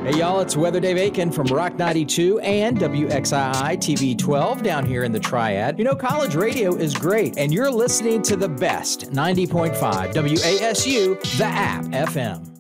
Hey, y'all, it's Weather Dave Aiken from Rock 92 and WXII TV 12 down here in the Triad. You know, college radio is great, and you're listening to the best 90.5 WASU, the app FM.